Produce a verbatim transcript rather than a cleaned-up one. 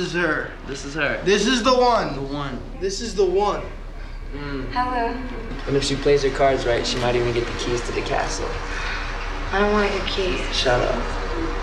is her. This is her. This is the one. The one. This is the one. Mm. Hello. And if she plays her cards right, she might even get the keys to the castle. I don't want your keys. Shut up.